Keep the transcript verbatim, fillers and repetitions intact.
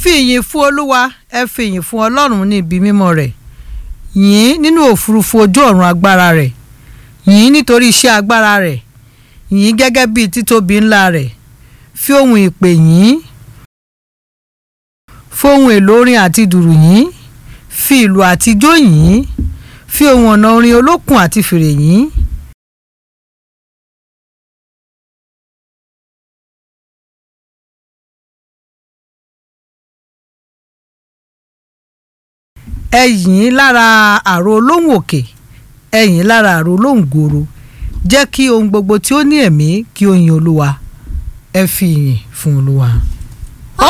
fi ìyìn fún Olúwa, ẹ fi ìyìn fún Ọlọ́run ní ibi mímọ́ rẹ̀, yìn nínú òfurufú ojú ọ̀run agbára rẹ̀, yìn nítorí iṣẹ́ agbára rẹ̀, yìn gẹ́gẹ́ bí títóbi ńlá rẹ̀, fi ohun ìpè yìn, fohùn èlò orin àti dùrù yìn, fi ìlù àti ijó yìn, fi ohùn ọ̀nà orin olókùn àti fèrè yìn. Ẹ yìn lára àrò olóhùn òkè, ẹ yìn lára àrò olóhùn gòòrò, jẹ́ kí ohun gbogbo tí ó ní ẹ̀mí kí ó yin Olúwa, ẹ fi ìyìn fún Olúwa.